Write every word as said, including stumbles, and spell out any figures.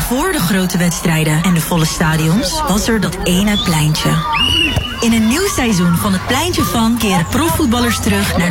voor de grote wedstrijden en de volle stadions was er dat ene pleintje. In een nieuw seizoen van het Pleintje van keren profvoetballers terug naar